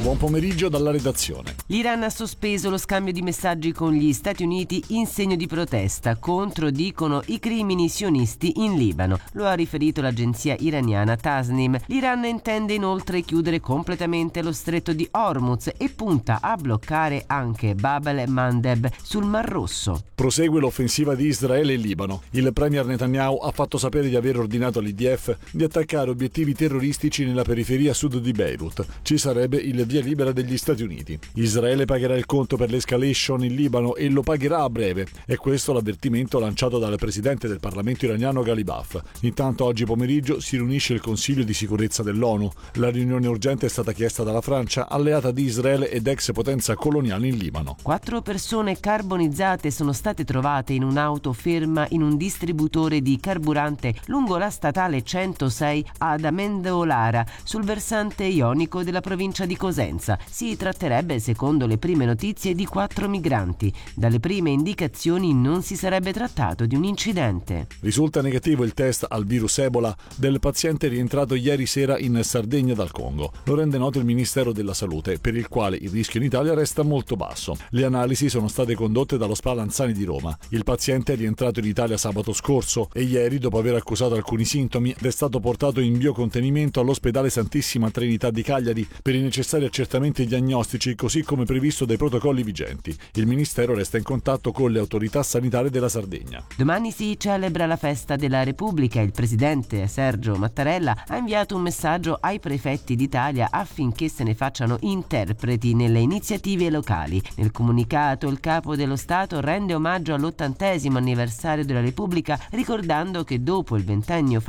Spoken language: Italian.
Buon pomeriggio dalla redazione. L'Iran ha sospeso lo scambio di messaggi con gli Stati Uniti in segno di protesta contro, dicono, i crimini sionisti in Libano. Lo ha riferito l'agenzia iraniana Tasnim. L'Iran intende inoltre chiudere completamente lo stretto di Hormuz e punta a bloccare anche Bab el-Mandeb sul Mar Rosso. Prosegue l'offensiva di Israele in Libano. Il premier Netanyahu ha fatto sapere di aver ordinato all'IDF di attaccare obiettivi terroristici nella periferia sud di Beirut. Ci sarebbe il via libera degli Stati Uniti. Israele pagherà il conto per l'escalation in Libano e lo pagherà a breve. È questo l'avvertimento lanciato dal presidente del Parlamento iraniano Ghalibaf. Intanto oggi pomeriggio si riunisce il Consiglio di sicurezza dell'ONU. La riunione urgente è stata chiesta dalla Francia, alleata di Israele ed ex potenza coloniale in Libano. 4 persone carbonizzate sono state trovate in un'auto ferma in un distributore di carburante lungo la statale 106 ad Amendolara, sul versante ionico della provincia di Cosenza. Si tratterebbe, secondo le prime notizie, di 4 migranti. Dalle prime indicazioni non si sarebbe trattato di un incidente. Risulta negativo il test al virus Ebola del paziente rientrato ieri sera in Sardegna dal Congo. Lo rende noto il Ministero della Salute, per il quale il rischio in Italia resta molto basso. Le analisi sono state condotte dallo Spa Lanzani di Roma. Il paziente è rientrato in Italia sabato scorso e ieri, dopo aver accusato alcuni sintomi, è stato portato in biocontenimento all'ospedale Santissima Trinità di Cagliari per i necessari accertamenti diagnostici, così come previsto dai protocolli vigenti. Il Ministero resta in contatto con le autorità sanitarie della Sardegna. Domani si celebra la festa della Repubblica. Il presidente Sergio Mattarella ha inviato un messaggio ai prefetti d'Italia affinché se ne facciano interpreti nelle iniziative locali. Nel comunicato il capo dello Stato rende omaggio all'80° anniversario della Repubblica, ricordando che dopo il 20ennio